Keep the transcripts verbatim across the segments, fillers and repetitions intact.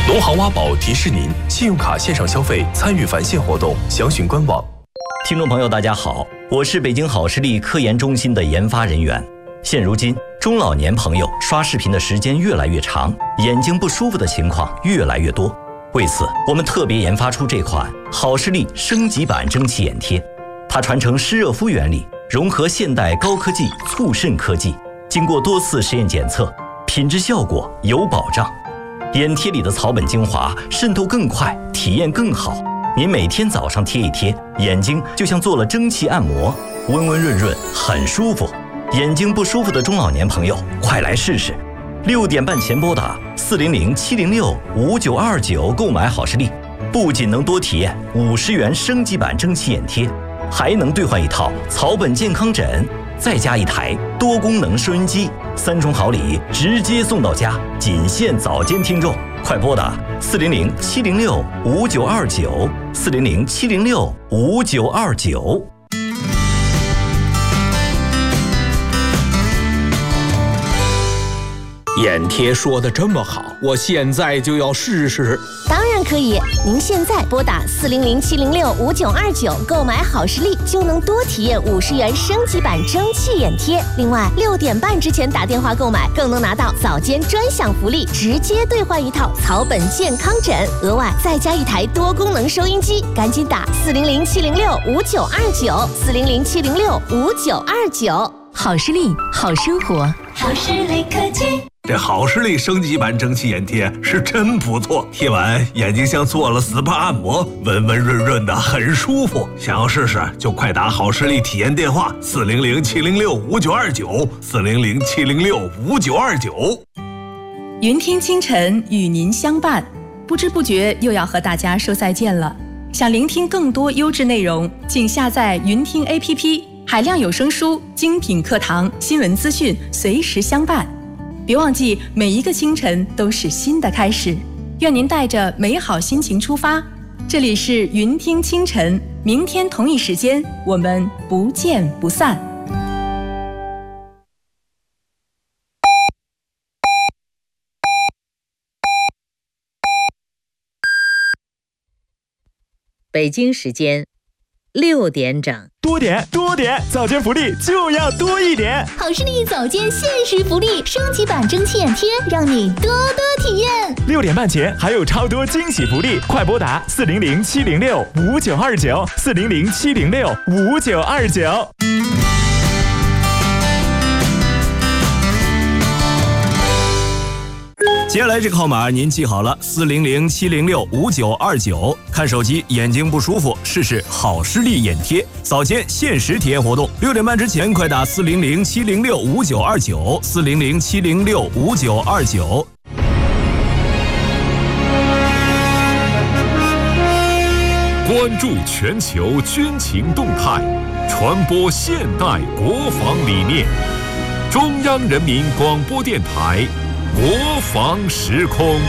农行挖宝提示您：信用卡线上消费参与返现活动，详询官网。 听众朋友，大家好，我是北京好视力科研中心的研发人员。现如今，中老年朋友刷视频的时间越来越长，眼睛不舒服的情况越来越多。为此，我们特别研发出这款好视力升级版蒸汽眼贴，它传承湿热敷原理，融合现代高科技促渗科技，经过多次实验检测，品质效果有保障。眼贴里的草本精华渗透更快，体验更好。您每天早上贴一贴，眼睛就像做了蒸汽按摩，温温润润，很舒服。眼睛不舒服的中老年朋友，快来试试！六点半前拨打四零零七零六五九二九购买好视力，不仅能多体验五十元升级版蒸汽眼贴，还能兑换一套草本健康枕，再加一台多功能收音机，三重好礼直接送到家，仅限早间听众。快拨打四零零七零六五九二九，四零零七零六五九二九。 眼贴说的这么好，我现在就要试试。 当然可以，您现在拨打四零零七零六五九二九购买好视力，就能多体验五十元升级版蒸汽眼贴。另外，六点半之前打电话购买，更能拿到早间专享福利，直接兑换一套草本健康枕，额外再加一台多功能收音机。赶紧打四零零七零六五九二九，四零零七零六五九二九。 好视力，好生活， 好视力科技。 这好视力升级版蒸汽眼贴是真不错，贴完眼睛像做了 S P A 按摩，温温润润的，很舒服。想要试试就快打好视力体验电话四零零七零六五九二九，四零零七零六五九二九。 云听清晨与您相伴，不知不觉又要和大家说再见了。想聆听更多优质内容，请下载云听 A P P， 海量有声书、精品课堂、新闻资讯随时相伴。别忘记，每一个清晨都是新的开始。愿您带着美好心情出发。这里是云听清晨，明天同一时间我们不见不散。 北京时间六点整， 多点多点，早间福利就要多一点。 好视力早间限时福利，升级版蒸汽眼贴，让你多多体验。 六点半前还有超多惊喜福利，快拨打四零零七零六五九二九，四零零七零六五九二九。 接下来这个号码您记好了，四零零七零六五九二九。看手机眼睛不舒服，试试好视力眼贴，早间限时体验活动。六点半之前快打四零零七零六五九二九，四零零七零六五九二九。 关注全球军情动态，传播现代国防理念。中央人民广播电台。国防时空，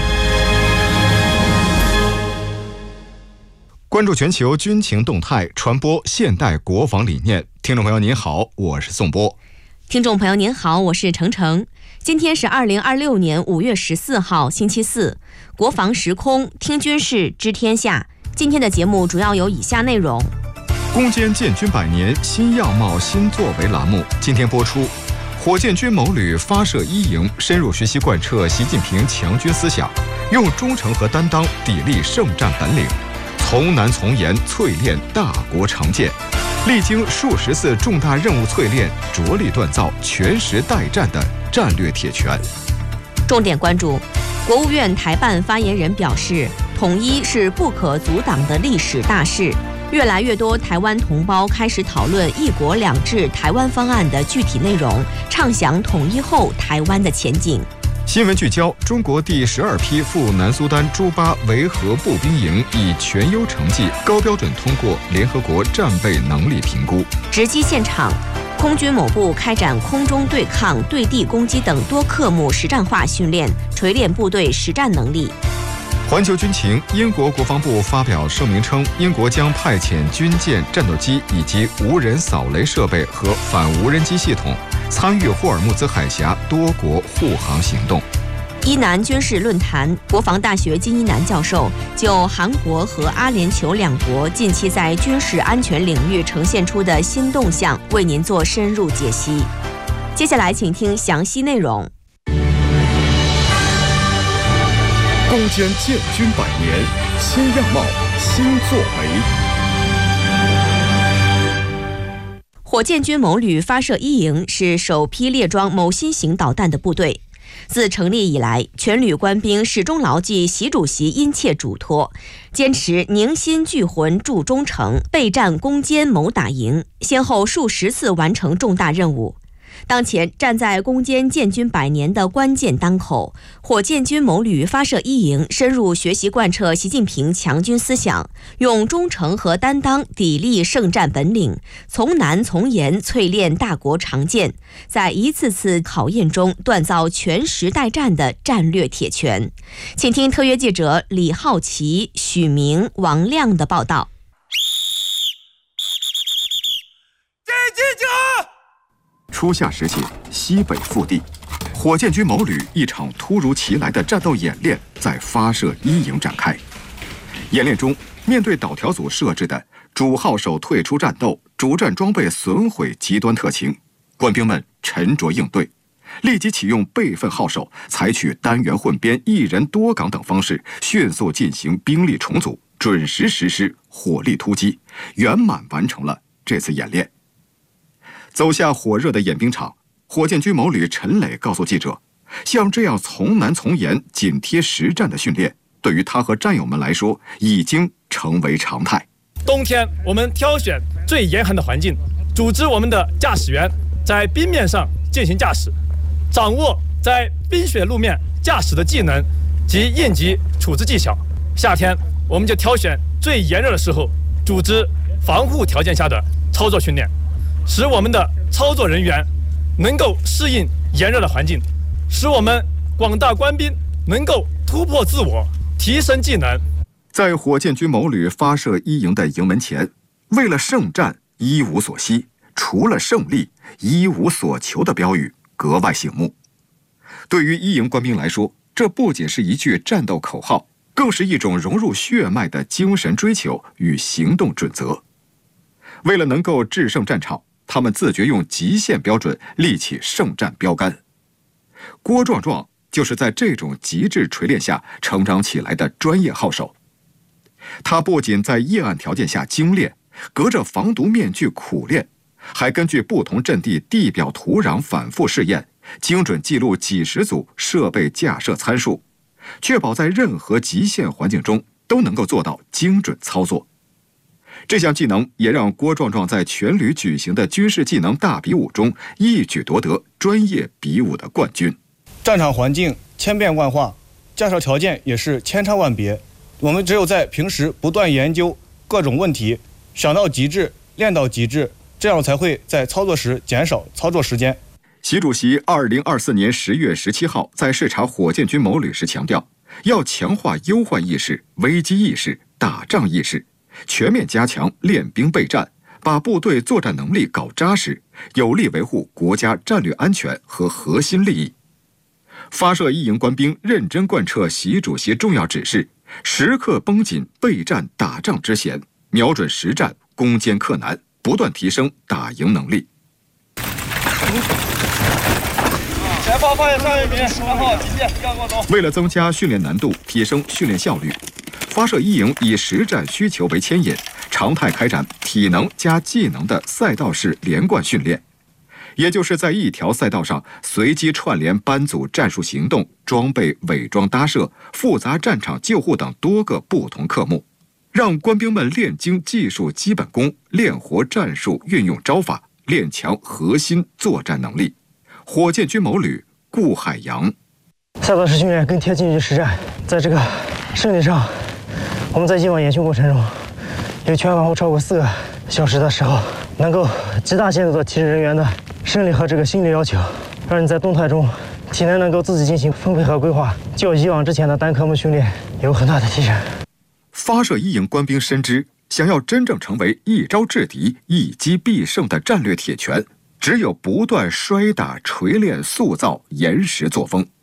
关注全球军情动态，传播现代国防理念。听众朋友您好，我是宋波。 听众朋友您好，我是程程。今天是二零二六年五月十四号，星期四。国防时空，听军事，知天下。今天的节目主要有以下内容： 攻坚建军百年，新样貌新作为栏目今天播出。火箭军某旅发射一营，深入学习贯彻习近平强军思想，用忠诚和担当砥砺圣战本领，从难从严淬炼大国长剑，历经数十次重大任务淬炼，着力锻造全时待战的战略铁拳。 重点关注，国务院台办发言人表示，统一是不可阻挡的历史大势。越来越多台湾同胞开始讨论一国两制台湾方案的具体内容，畅想统一后台湾的前景。 新闻聚焦：中国第十二批赴南苏丹朱巴维和步兵营以全优成绩高标准通过联合国战备能力评估。 直击现场，空军某部开展空中对抗、对地攻击等多科目实战化训练，锤炼部队实战能力。 环球军情，英国国防部发表声明称，英国将派遣军舰、战斗机以及无人扫雷设备和反无人机系统参与霍尔木兹海峡多国护航行动。 伊南军事论坛，国防大学金一南教授就韩国和阿联酋两国近期在军事安全领域呈现出的新动向，为您做深入解析。接下来，请听详细内容。 攻坚建军百年，新样貌，新作为。 火箭军某旅发射一营是首批列装某新型导弹的部队。自成立以来，全旅官兵始终牢记习主席殷切嘱托，坚持凝心聚魂铸忠诚，备战攻坚谋打赢，先后数十次完成重大任务。当前站在攻坚建军百年的关键当口，火箭军某旅发射一营深入学习贯彻习近平强军思想，用忠诚和担当砥砺圣战本领，从难从严淬炼大国长剑，在一次次考验中锻造全时代战的战略铁拳。请听特约记者李浩奇、许明、王亮的报道。 初夏时节，西北腹地，火箭军某旅一场突如其来的战斗演练在发射一营展开。演练中，面对导条组设置的主号手退出战斗、主战装备损毁极端特情，官兵们沉着应对，立即启用备份号手，采取单元混编、一人多岗等方式，迅速进行兵力重组，准时实施火力突击，圆满完成了这次演练。走下火热的演兵场，火箭军某旅陈磊告诉记者，像这样从难从严、紧贴实战的训练，对于他和战友们来说已经成为常态。 冬天我们挑选最严寒的环境，组织我们的驾驶员在冰面上进行驾驶，掌握在冰雪路面驾驶的技能及应急处置技巧。夏天我们就挑选最炎热的时候，组织防护条件下的操作训练，使我们的操作人员能够适应炎热的环境，使我们广大官兵能够突破自我，提升技能。 在火箭军某旅发射一营的营门前，为了圣战一无所惜，除了胜利一无所求的标语格外醒目。对于一营官兵来说，这不仅是一句战斗口号，更是一种融入血脉的精神追求与行动准则。为了能够制胜战场，他们自觉用极限标准立起圣战标杆。郭壮壮就是在这种极致锤炼下成长起来的专业号手。他不仅在夜暗条件下精炼，隔着防毒面具苦练，还根据不同阵地地表土壤反复试验，精准记录几十组设备架设参数，确保在任何极限环境中都能够做到精准操作。这项技能也让郭壮壮在全旅举行的军事技能大比武中一举夺得专业比武的冠军。 战场环境千变万化，架设条件也是千差万别，我们只有在平时不断研究各种问题，想到极致，练到极致，这样才会在操作时减少操作时间。 习主席二零二四年十月十七号在视察火箭军某旅时强调，要强化忧患意识、危机意识、打仗意识，全面加强练兵备战，把部队作战能力搞扎实，有力维护国家战略安全和核心利益。发射一营官兵认真贯彻习主席重要指示，时刻绷紧备战打仗之弦，瞄准实战，攻坚克难，不断提升打赢能力。 前方发现上一名，然后急线要过走。 为了增加训练难度，提升训练效率，发射一营以实战需求为牵引，常态开展体能加技能的赛道式连贯训练，也就是在一条赛道上随机串联班组战术行动、装备伪装搭设、复杂战场救护等多个不同科目，让官兵们练精技术基本功，练活战术运用招法，练强核心作战能力。火箭军某旅顾海洋， 赛道式训练更贴近于实战，在这个胜利上，我们在以往演训过程中，有全往后超过四个小时的时候，能够极大限度地提升人员的生理和这个心理要求，让你在动态中体能能够自己进行分配和规划，较以往之前的单科目训练有很大的提升。 发射一营官兵深知，想要真正成为一招制敌、一击必胜的战略铁拳，只有不断摔打、锤炼、塑造严实作风，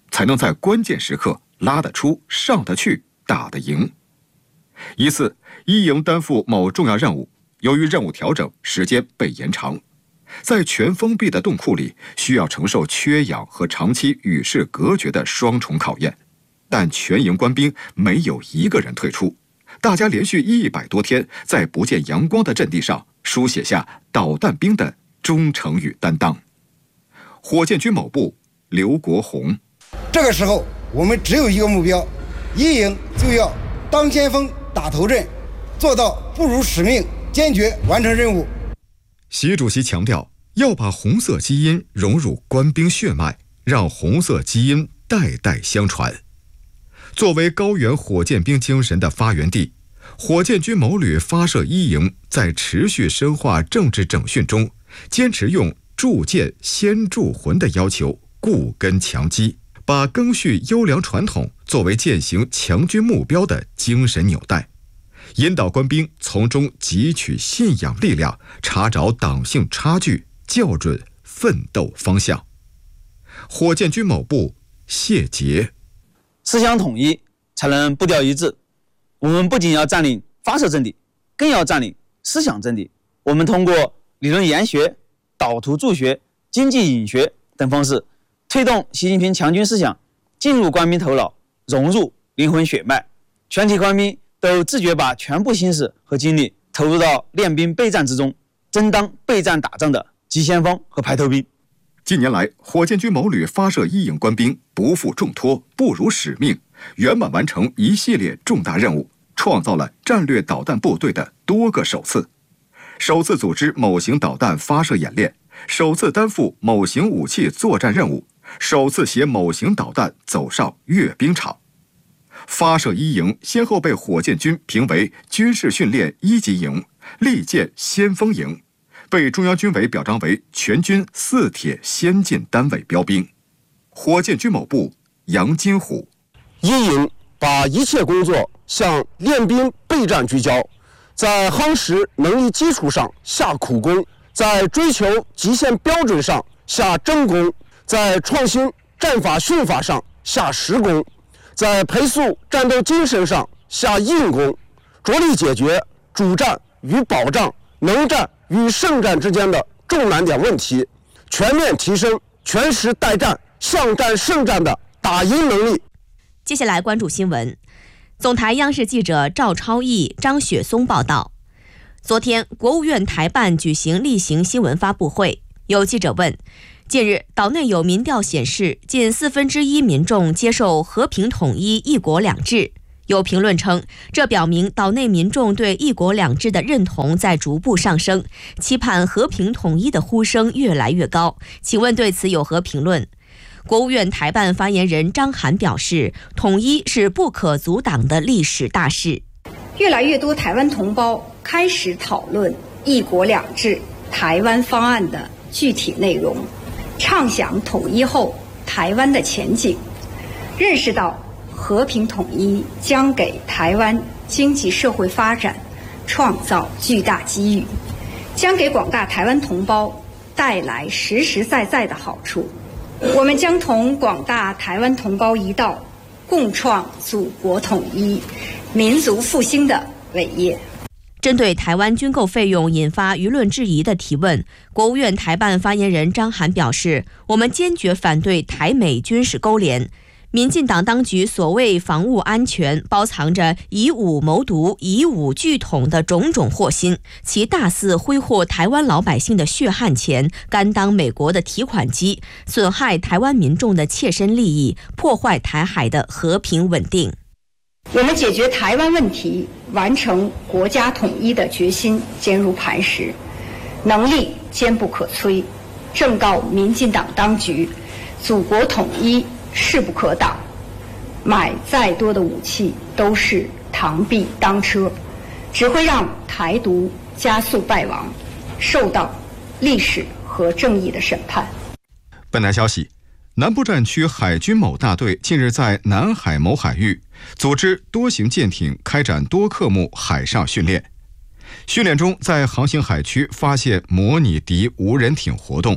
才能在关键时刻拉得出、上得去、打得赢。一次，一营担负某重要任务，由于任务调整，时间被延长，在全封闭的洞库里，需要承受缺氧和长期与世隔绝的双重考验。但全营官兵没有一个人退出，大家连续一百多天在不见阳光的阵地上书写下导弹兵的忠诚与担当。火箭军某部刘国宏， 这个时候我们只有一个目标，一营就要当先锋打头阵，做到不辱使命，坚决完成任务。 习主席强调，要把红色基因融入官兵血脉，让红色基因代代相传。作为高原火箭兵精神的发源地，火箭军某旅发射一营在持续深化政治整训中，坚持用铸剑先铸魂的要求固根强基，把赓续优良传统作为践行强军目标的精神纽带，引导官兵从中汲取信仰力量，查找党性差距，校准奋斗方向。火箭军某部谢杰， 思想统一才能步调一致。我们不仅要占领发射阵地，更要占领思想阵地。我们通过理论研学、导图助学、经济引学等方式，推动习近平强军思想进入官兵头脑，融入灵魂血脉。全体官兵都自觉把全部心思和精力投入到练兵备战之中，争当备战打仗的急先锋和排头兵。 近年来，火箭军某旅发射一营官兵不负重托，不辱使命，圆满完成一系列重大任务，创造了战略导弹部队的多个首次。首次组织某型导弹发射演练，首次担负某型武器作战任务，首次携某型导弹走上阅兵场。发射一营先后被火箭军评为军事训练一级营、利剑先锋营，被中央军委表彰为全军四铁先进单位标兵。火箭军某部杨金虎， 一营把一切工作向练兵备战聚焦，在夯实能力基础上下苦功，在追求极限标准上下真功，在创新战法训法上下实功，在培塑战斗精神上下硬功，着力解决主战与保障、能战与胜战之间的重难点问题，全面提升全时待战、向战胜战的打赢能力。 接下来关注新闻。总台央视记者赵超毅、张雪松报道，昨天国务院台办举行例行新闻发布会，有记者问，近日岛内有民调显示近四分之一民众接受和平统一、一国两制。有评论称，这表明岛内民众对一国两制的认同在逐步上升，期盼和平统一的呼声越来越高。请问对此有何评论？国务院台办发言人张涵表示，统一是不可阻挡的历史大事。 越来越多台湾同胞开始讨论一国两制台湾方案的具体内容，畅想统一后台湾的前景，认识到和平统一将给台湾经济社会发展创造巨大机遇，将给广大台湾同胞带来实实在在的好处。我们将同广大台湾同胞一道，共创祖国统一、民族复兴的伟业。 针对台湾军购费用引发舆论质疑的提问，国务院台办发言人张涵表示，我们坚决反对台美军事勾连。民进党当局所谓防务安全，包藏着以武谋独、以武拒统的种种祸心，其大肆挥霍台湾老百姓的血汗钱，甘当美国的提款机，损害台湾民众的切身利益，破坏台海的和平稳定。 我们解决台湾问题、完成国家统一的决心坚如磐石，能力坚不可摧。正告民进党当局，祖国统一势不可挡，买再多的武器都是螳臂当车，只会让台独加速败亡，受到历史和正义的审判。 本台消息，南部战区海军某大队近日在南海某海域组织多型舰艇开展多科目海上训练。训练中，在航行海区发现模拟敌无人艇活动，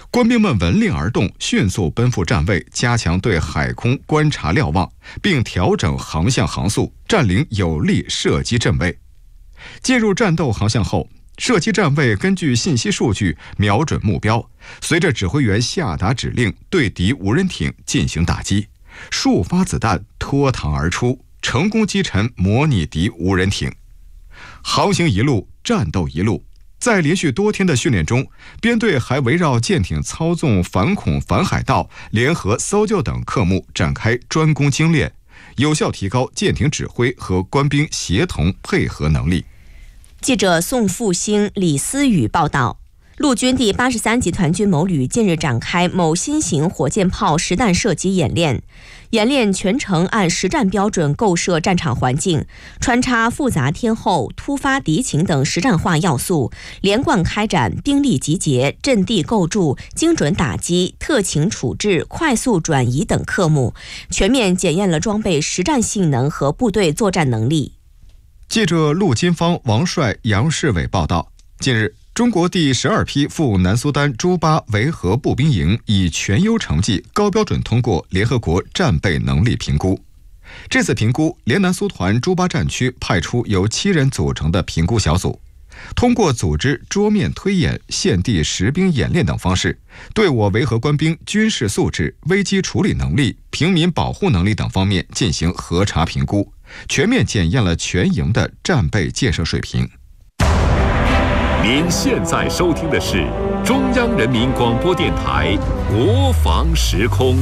官兵们闻令而动，迅速奔赴站位，加强对海空观察瞭望，并调整航向航速，占领有利射击阵位。进入战斗航向后，射击站位根据信息数据瞄准目标，随着指挥员下达指令，对敌无人艇进行打击。数发子弹脱膛而出，成功击沉模拟敌无人艇。航行一路，战斗一路。在连续多天的训练中，编队还围绕舰艇操纵、反恐、反海盗、联合搜救等科目展开专攻精练，有效提高舰艇指挥和官兵协同配合能力。 记者宋复兴、李思雨报道。陆军第八十三集团军某旅近日展开某新型火箭炮实弹射击演练，演练全程按实战标准构设战场环境，穿插复杂天候、突发敌情等实战化要素，连贯开展兵力集结、阵地构筑、精准打击、特情处置、快速转移等科目，全面检验了装备实战性能和部队作战能力。 记者陆金芳、王帅、杨世伟报道，近日中国第十二批赴南苏丹朱巴维和步兵营以全优成绩高标准通过联合国战备能力评估。这次评估，联南苏团朱巴战区派出由七人组成的评估小组，通过组织桌面推演、现地实兵演练等方式，对我维和官兵军事素质、危机处理能力、平民保护能力等方面进行核查评估，全面检验了全营的战备建设水平。 您现在收听的是中央人民广播电台国防时空。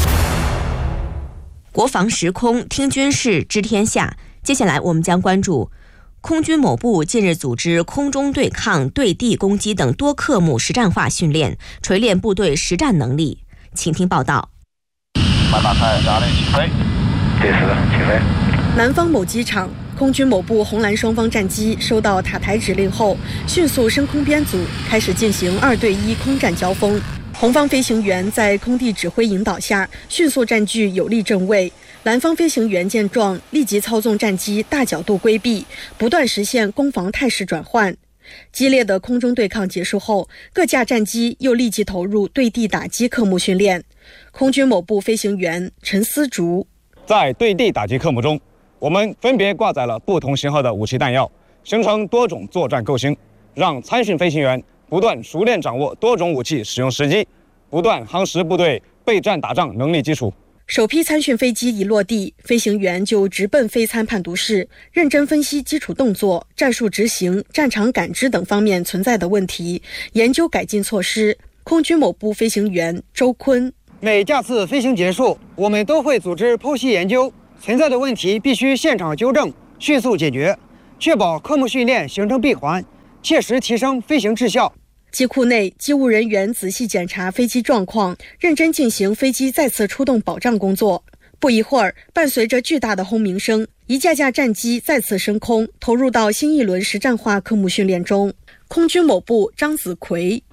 国防时空，听军事，知天下。接下来我们将关注空军某部近日组织空中对抗、对地攻击等多科目实战化训练，锤炼部队实战能力。请听报道。 满打菜，压力起飞。第四个起飞。 南方某机场，空军某部红蓝双方战机收到塔台指令后，迅速升空编组，开始进行二对一空战交锋。红方飞行员在空地指挥引导下，迅速占据有利阵位。蓝方飞行员见状，立即操纵战机大角度规避，不断实现攻防态势转换。激烈的空中对抗结束后，各架战机又立即投入对地打击科目训练。空军某部飞行员陈思竹， 在对地打击科目中，我们分别挂载了不同型号的武器弹药，形成多种作战构型，让参训飞行员不断熟练掌握多种武器使用时机，不断夯实部队备战打仗能力基础。 首批参训飞机一落地，飞行员就直奔飞参判读室，认真分析基础动作、战术执行、战场感知等方面存在的问题，研究改进措施。空军某部飞行员周坤， 每架次飞行结束，我们都会组织剖析研究，存在的问题必须现场纠正，迅速解决，确保科目训练形成闭环，切实提升飞行质效。 机库内，机务人员仔细检查飞机状况，认真进行飞机再次出动保障工作。不一会儿，伴随着巨大的轰鸣声，一架架战机再次升空，投入到新一轮实战化科目训练中。空军某部张子奎，